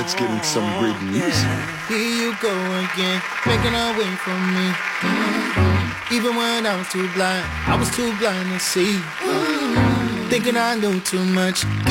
let's get into some great music. Here you go again, making a way from me. Even when I was too blind to see. Thinking I knew too much.